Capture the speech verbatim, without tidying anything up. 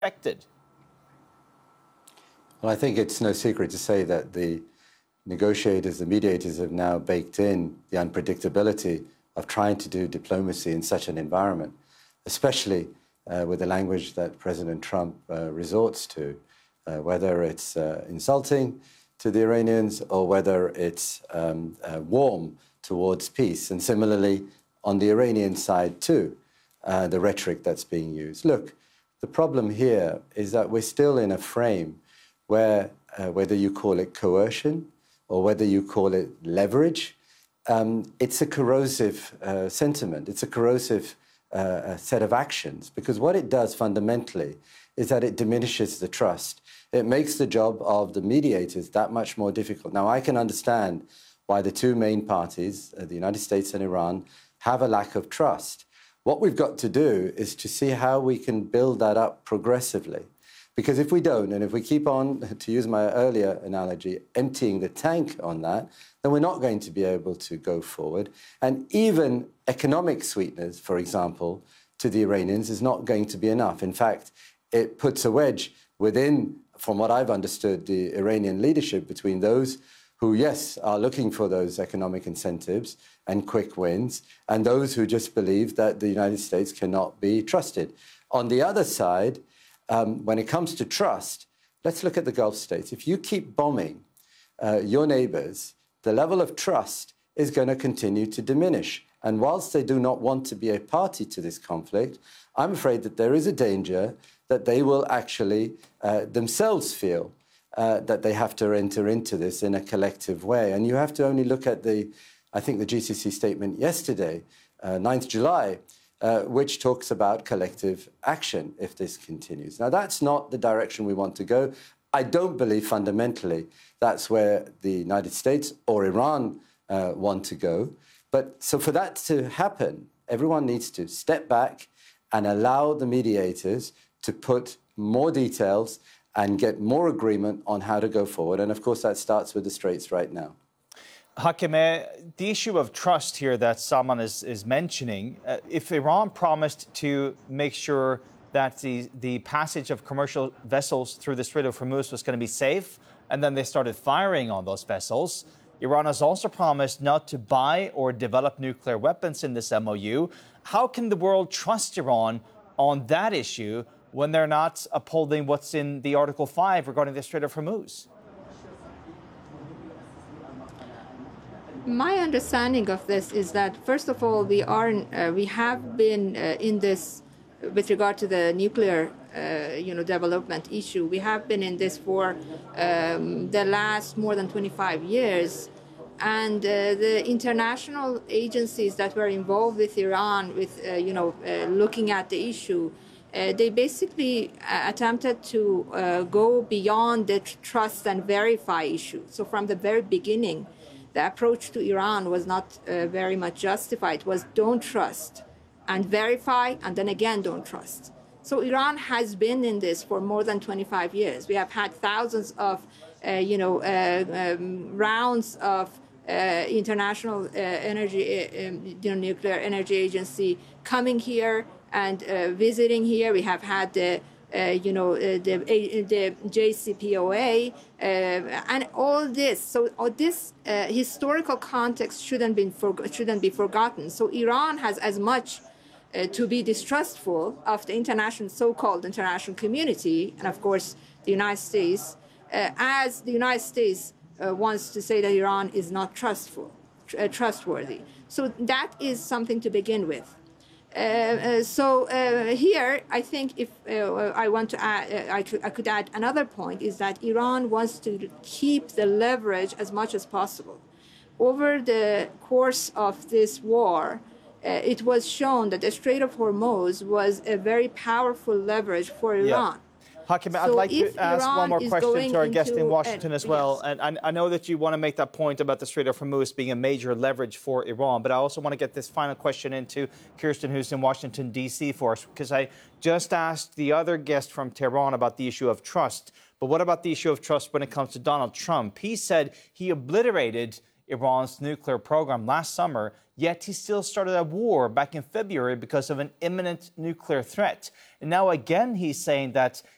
expected? Well, I think it's no secret to say that the negotiators, the mediators have now baked in the unpredictability of trying to do diplomacy in such an environment, especially uh, with the language that President Trump uh, resorts to, uh, whether it's uh, insulting to the Iranians or whether it's um, uh, warm towards peace. And similarly, on the Iranian side too, uh, the rhetoric that's being used. Look, the problem here is that we're still in a frame where, uh, whether you call it coercion or whether you call it leverage, um, it's a corrosive uh, sentiment. It's a corrosive uh, set of actions, because what it does fundamentally is that it diminishes the trust. It makes the job of the mediators that much more difficult. Now, I can understand why the two main parties, uh, the United States and Iran, have a lack of trust. What we've got to do is to see how we can build that up progressively. Because if we don't, and if we keep on, to use my earlier analogy, emptying the tank on that, then we're not going to be able to go forward. And even economic sweeteners, for example, to the Iranians is not going to be enough. In fact, it puts a wedge within, from what I've understood, the Iranian leadership between those who, yes, are looking for those economic incentives and quick wins, and those who just believe that the United States cannot be trusted. On the other side, um, when it comes to trust, let's look at the Gulf states. If you keep bombing uh, your neighbors, the level of trust is going to continue to diminish. And whilst they do not want to be a party to this conflict, I'm afraid that there is a danger that they will actually uh, themselves feel uh, that they have to enter into this in a collective way. And you have to only look at the, I think, the G C C statement yesterday, uh, ninth of July, uh, which talks about collective action if this continues. Now, that's not the direction we want to go. I don't believe fundamentally that's where the United States or Iran uh, want to go. But so for that to happen, everyone needs to step back and allow the mediators to put more details and get more agreement on how to go forward. And of course, that starts with the Straits right now. Hakimeh, the issue of trust here that Salman is, is mentioning, uh, if Iran promised to make sure that the, the passage of commercial vessels through the Strait of Hormuz was going to be safe, and then they started firing on those vessels, Iran has also promised not to buy or develop nuclear weapons in this M O U. How can the world trust Iran on that issue when they're not upholding what's in the Article five regarding the Strait of Hormuz? My understanding of this is that, first of all, we are uh, we have been uh, in this with regard to the nuclear uh, you know, development issue. We have been in this for um, the last more than twenty-five years. And uh, the international agencies that were involved with Iran, with, uh, you know, uh, looking at the issue, uh, they basically uh, attempted to uh, go beyond the trust and verify issue. So from the very beginning, the approach to Iran was not uh, very much justified. It was don't trust and verify, and then again, don't trust. So Iran has been in this for more than twenty-five years. We have had thousands of, uh, you know, uh, um, rounds of uh, international uh, energy, uh, um, you know, nuclear energy agency coming here and uh, visiting here. We have had the, uh, you know, uh, the, uh, the J C P O A uh, and all this. So all this uh, historical context shouldn't be for, shouldn't be forgotten. So Iran has as much Uh, to be distrustful of the international, so-called international community, and of course the United States, uh, as the United States uh, wants to say that Iran is not trustful, tr- uh, trustworthy. So that is something to begin with. Uh, uh, so uh, here, I think if uh, I want to add, uh, I, could, I could add another point, is that Iran wants to keep the leverage as much as possible. Over the course of this war, Uh, it was shown that the Strait of Hormuz was a very powerful leverage for Iran. Yeah. Hakimeh, so I'd like to ask Iran one more question to our guest in Washington uh, as well. Yes. And I, I know that you want to make that point about the Strait of Hormuz being a major leverage for Iran, but I also want to get this final question into Kirsten, who's in Washington, D C for us, because I just asked the other guest from Tehran about the issue of trust. But what about the issue of trust when it comes to Donald Trump? He said he obliterated Iran's nuclear program last summer, yet he still started a war back in February because of an imminent nuclear threat. And now again, he's saying that